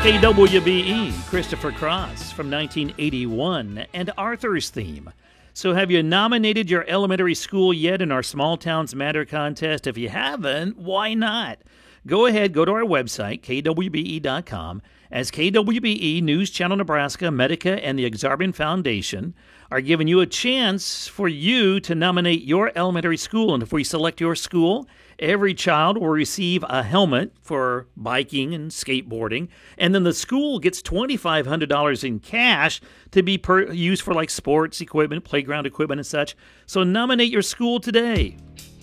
KWBE, Christopher Cross from 1981, and Arthur's theme. So have you nominated your elementary school yet in our Small Towns Matter contest? If you haven't, why not? Go ahead, go to our website, kwbe.com, as KWBE, News Channel Nebraska, Medica, and the Exarban Foundation are giving you a chance for you to nominate your elementary school. And if we select your school, every child will receive a helmet for biking and skateboarding, and then the school gets $2,500 in cash to be used for like sports equipment, playground equipment, and such. So nominate your school today.